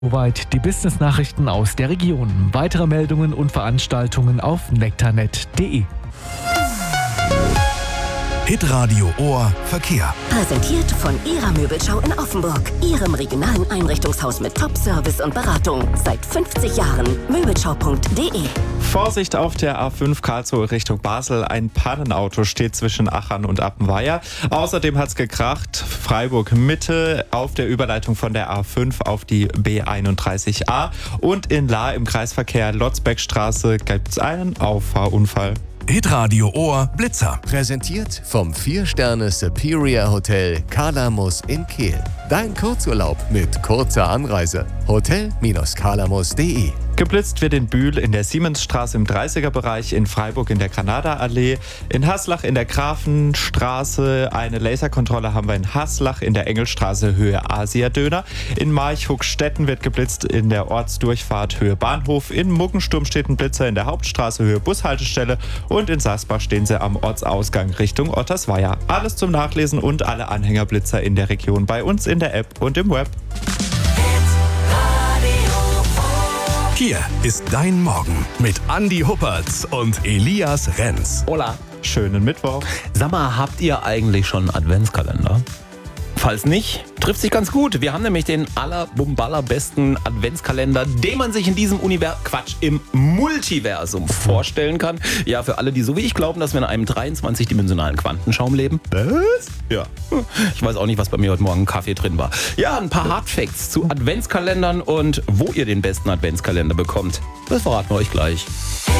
Soweit die Business-Nachrichten aus der Region. Weitere Meldungen und Veranstaltungen auf nektarnet.de. Hitradio Ohr Verkehr. Präsentiert von Ihrer Möbelschau in Offenburg. Ihrem regionalen Einrichtungshaus mit Top-Service und Beratung. Seit 50 Jahren. Möbelschau.de. Vorsicht auf der A5 Karlsruhe Richtung Basel. Ein Pannenauto steht zwischen Achern und Appenweier. Außerdem hat's gekracht. Freiburg Mitte auf der Überleitung von der A5 auf die B31A. Und in Lahr im Kreisverkehr Lotzbeckstraße gibt's einen Auffahrunfall. Hitradio Ohr Blitzer. Präsentiert vom 4-Sterne Superior Hotel Kalamus in Kehl. Dein Kurzurlaub mit kurzer Anreise. Hotel-kalamus.de. Geblitzt wird in Bühl in der Siemensstraße im 30er-Bereich, in Freiburg in der Granada-Allee, in Haslach in der Grafenstraße. Eine Laserkontrolle haben wir in Haslach in der Engelstraße Höhe Asia-Döner. In Marchhuckstetten wird geblitzt in der Ortsdurchfahrt Höhe Bahnhof. In Muggensturm steht ein Blitzer in der Hauptstraße Höhe Bushaltestelle. Und in Sasbach stehen sie am Ortsausgang Richtung Ottersweier. Alles zum Nachlesen und alle Anhängerblitzer in der Region bei uns in der App und im Web. Hier ist dein Morgen mit Andi Huppertz und Elias Renz. Hola. Schönen Mittwoch. Sag mal, habt ihr eigentlich schon einen Adventskalender? Falls nicht, trifft sich ganz gut. Wir haben nämlich den allerbesten Adventskalender, den man sich in diesem im Multiversum vorstellen kann. Ja, für alle, die so wie ich glauben, dass wir in einem 23-dimensionalen Quantenschaum leben. Was? Ja. Ich weiß auch nicht, was bei mir heute Morgen im Kaffee drin war. Ja, ein paar Hardfacts zu Adventskalendern und wo ihr den besten Adventskalender bekommt. Das verraten wir euch gleich.